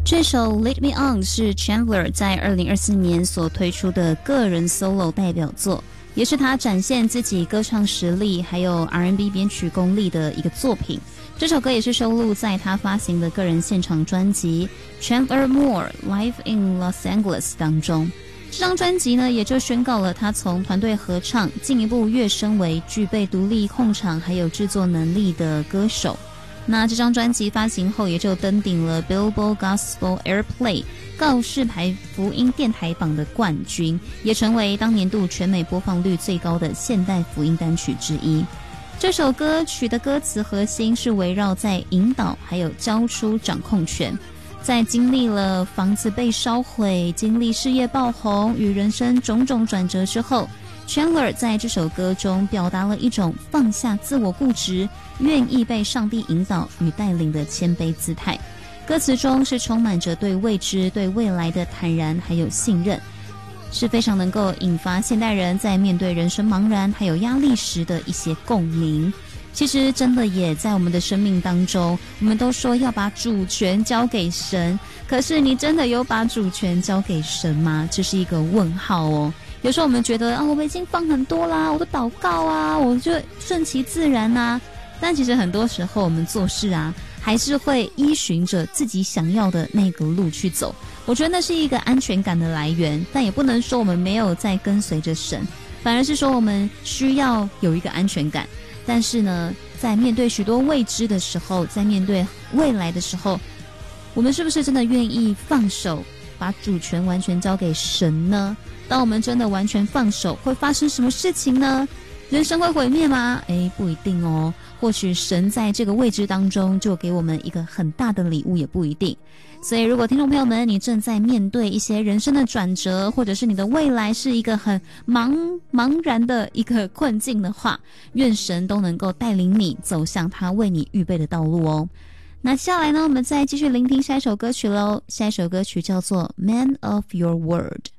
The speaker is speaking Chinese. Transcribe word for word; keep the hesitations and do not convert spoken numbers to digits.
这首 Lead Me On 是 Chandler 在二零二四年所推出的个人 solo 代表作，也是他展现自己歌唱实力还有 R and B 编曲功力的一个作品。这首歌也是收录在他发行的个人现场专辑 Chandler Moore Live in Los Angeles 当中。这张专辑呢，也就宣告了他从团队合唱进一步跃升为具备独立控场还有制作能力的歌手。那这张专辑发行后，也就登顶了 Billboard Gospel Airplay 告示牌福音电台榜的冠军，也成为当年度全美播放率最高的现代福音单曲之一。这首歌曲的歌词核心是围绕在引导还有交出掌控权。在经历了房子被烧毁、经历事业爆红与人生种种转折之后， Chandler 在这首歌中表达了一种放下自我固执，愿意被上帝引导与带领的谦卑姿态。歌词中是充满着对未知、对未来的坦然还有信任，是非常能够引发现代人在面对人生茫然还有压力时的一些共鸣。其实真的也在我们的生命当中，我们都说要把主权交给神，可是你真的有把主权交给神吗？这是一个问号哦。有时候我们觉得啊，我们已经放很多啦，我的祷告啊，我就顺其自然啊，但其实很多时候我们做事啊，还是会依循着自己想要的那个路去走。我觉得那是一个安全感的来源，但也不能说我们没有在跟随着神，反而是说我们需要有一个安全感。但是呢，在面对许多未知的时候，在面对未来的时候，我们是不是真的愿意放手，把主权完全交给神呢？当我们真的完全放手，会发生什么事情呢？人生会毁灭吗？诶，不一定哦。或许神在这个未知当中就给我们一个很大的礼物，也不一定。所以如果听众朋友们，你正在面对一些人生的转折，或者是你的未来是一个很茫茫然的一个困境的话，愿神都能够带领你走向他为你预备的道路哦。那接下来呢，我们再继续聆听下一首歌曲咯。下一首歌曲叫做 Man of Your Word。